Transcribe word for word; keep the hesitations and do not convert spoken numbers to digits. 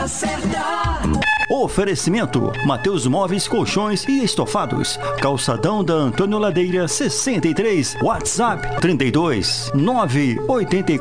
Oferecimento: Mateus Móveis, Colchões e Estofados. Calçadão da Antônio Ladeira, sessenta e três. WhatsApp: trinta e dois, nove oito